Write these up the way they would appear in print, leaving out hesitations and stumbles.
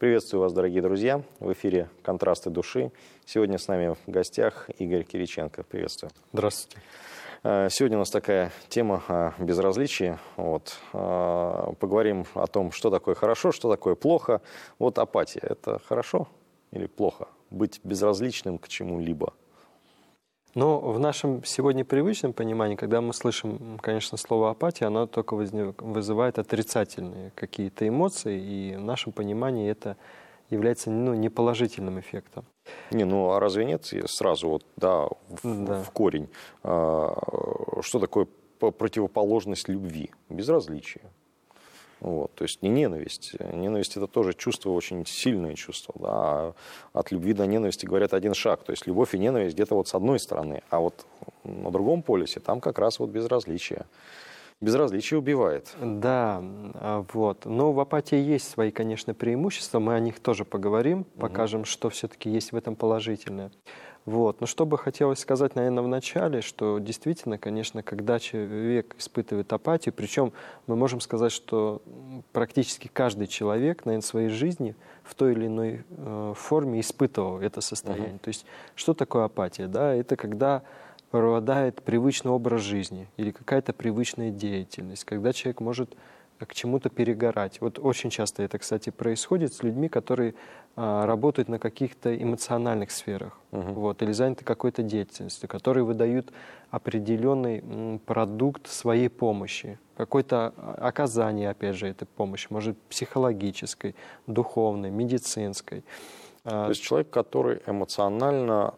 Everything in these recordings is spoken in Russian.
Приветствую вас, дорогие друзья. В эфире «Контрасты души». Сегодня с нами в гостях Игорь Кириченко. Приветствую. Здравствуйте. Сегодня у нас такая тема о безразличии. Поговорим о том, что такое хорошо, что такое плохо. Апатия – это хорошо или плохо? Быть безразличным к чему-либо? Но в нашем сегодня привычном понимании, когда мы слышим, конечно, слово апатия, оно только вызывает отрицательные какие-то эмоции, и в нашем понимании это является неположительным эффектом. А разве нет сразу в корень? Что такое противоположность любви? Безразличие. То есть не ненависть. Ненависть – это тоже чувство, очень сильное чувство. Да? А от любви до ненависти, говорят, один шаг. То есть любовь и ненависть где-то с одной стороны. А на другом полюсе там как раз безразличие. Безразличие убивает. Да, Но в апатии есть свои, конечно, преимущества. Мы о них тоже поговорим, покажем, что все-таки есть в этом положительное. Но что бы хотелось сказать, наверное, в начале, что действительно, конечно, когда человек испытывает апатию, причем мы можем сказать, что практически каждый человек, наверное, в своей жизни в той или иной форме испытывал это состояние. То есть что такое апатия? Да? Это когда преобладает привычный образ жизни или какая-то привычная деятельность, когда человек может к чему-то перегорать. Очень часто это, кстати, происходит с людьми, которые работают на каких-то эмоциональных сферах или заняты какой-то деятельностью, которые выдают определенный продукт своей помощи, какое-то оказание, опять же, этой помощи, может, психологической, духовной, медицинской. То есть человек, который эмоционально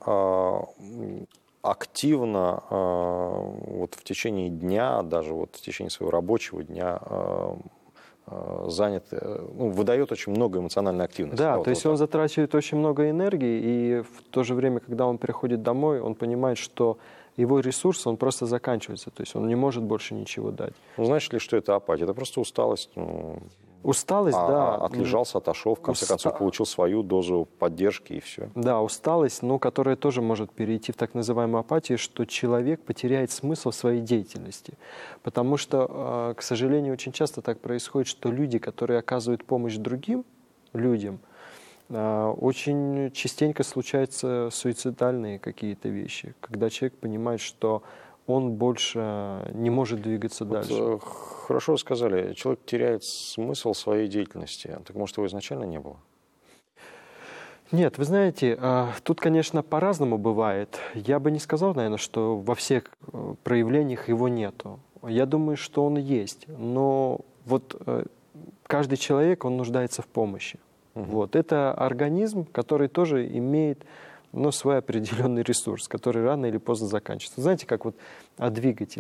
активно в течение дня, даже в течение своего рабочего дня занят, выдает очень много эмоциональной активности. Да, то есть он затрачивает очень много энергии, и в то же время, когда он приходит домой, он понимает, что его ресурс, он просто заканчивается, то есть он не может больше ничего дать. Знаешь ли, что это апатия? Это просто усталость. Усталость, да. Отлежался, отошел, в конце концов, получил свою дозу поддержки и все. Да, усталость, которая тоже может перейти в так называемую апатию, что человек потеряет смысл в своей деятельности. Потому что, к сожалению, очень часто так происходит, что люди, которые оказывают помощь другим людям, очень частенько случаются суицидальные какие-то вещи, когда человек понимает, что он больше не может двигаться дальше. Хорошо сказали, человек теряет смысл своей деятельности. Так может, его изначально не было? Нет, вы знаете, тут, конечно, по-разному бывает. Я бы не сказал, наверное, что во всех проявлениях его нету. Я думаю, что он есть. Но каждый человек, он нуждается в помощи. Это организм, который тоже имеет свой определенный ресурс, который рано или поздно заканчивается. Знаете, как двигатель.